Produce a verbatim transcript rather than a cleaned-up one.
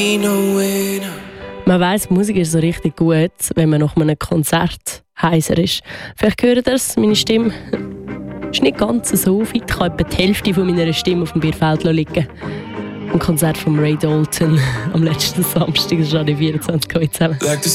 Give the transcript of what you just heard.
Man weiss, Musik ist so richtig gut, wenn man nach einem Konzert heiser ist. Vielleicht hört ihr es, meine Stimme ist nicht ganz so fit. Ich habe etwa die Hälfte von meiner Stimme auf dem Bierfeld liegen. Ein Konzert von Ray Dalton am letzten Samstag, das ist an die vierundzwanzig zusammen.